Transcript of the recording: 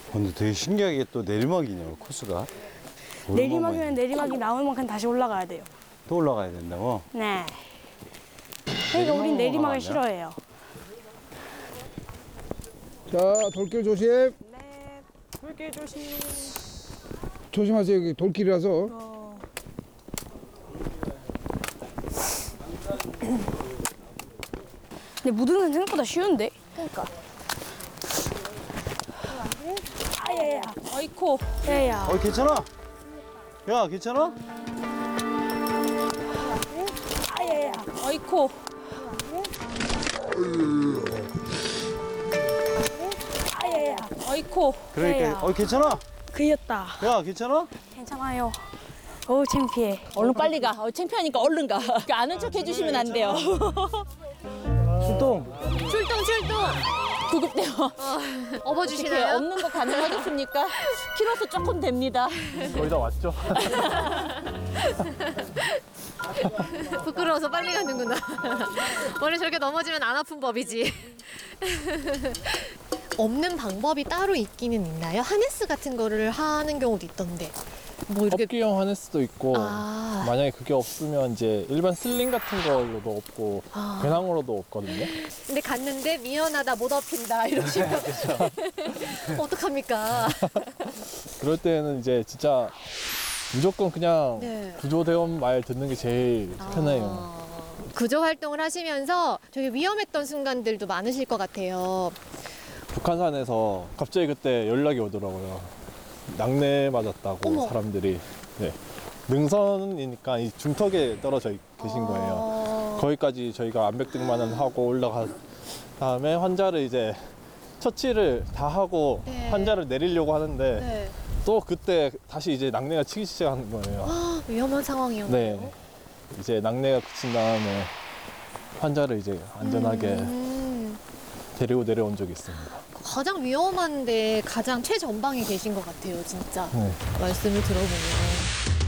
근데 되게 신기하게 또 내리막이네요, 코스가. 내리막이면 내리막이 나올 만큼 다시 올라가야 돼요. 또 올라가야 된다고? 네. 그러니까 우린 내리막을 아니야? 싫어해요. 자, 돌길 조심. 네. 물길 조심. 조심하세요. 여기 돌길이라서. 근데 무드는 생각보다 쉬운데? 그러니까. 아야야. 어이코. 야야. 괜찮아? 야, 괜찮아? 아야야. 어이코. 아야야. 어이코. 그러니까, 괜찮아? 그였다. 야, 괜찮아? 괜찮아요. 어우 창피해. 얼른 빨리 가. 창피하니까 얼른 가. 아는 척 해주시면 안 돼요. 출동! 출동. 구급대요. 어떻게 업어주시나요? 없는 거 가능하겠습니까? 키로수 조금 됩니다. 거의 다 왔죠? 부끄러워서 빨리 가는구나. 원래 저렇게 넘어지면 안 아픈 법이지. 없는 방법이 따로 있기는 있나요? 하네스 같은 거를 하는 경우도 있던데. 뭐 이렇게 업기용 하네스도 있고 아. 만약에 그게 없으면 이제 일반 슬링 같은 걸로도 없고 아. 배낭으로도 없거든요. 근데 갔는데 미안하다 못 업힌다 이러시면 어떡합니까? 그럴 때는 이제 진짜 무조건 그냥 네. 구조대원 말 듣는 게 제일 편해요. 구조 활동을 하시면서 되게 위험했던 순간들도 많으실 것 같아요. 북한산에서 갑자기 그때 연락이 오더라고요. 낙뢰 맞았다고 어머. 사람들이. 네. 능선이니까 이 중턱에 떨어져 계신 거예요. 거기까지 저희가 암벽 등반을 하고 올라간 다음에 환자를 이제 처치를 다 하고 네. 환자를 내리려고 하는데 네. 또 그때 다시 이제 낙뢰가 치기 시작하는 거예요. 아, 위험한 상황이었네요. 네. 이제 낙뢰가 그친 다음에 환자를 이제 안전하게 데리고 내려온 적이 있습니다. 가장 위험한데 가장 최전방에 계신 것 같아요, 진짜. 네. 말씀을 들어보면.